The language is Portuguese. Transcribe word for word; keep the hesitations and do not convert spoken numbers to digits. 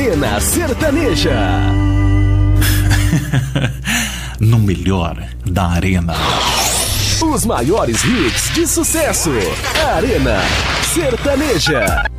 Arena Sertaneja. No melhor da Arena. Os maiores hits de sucesso. Arena Sertaneja.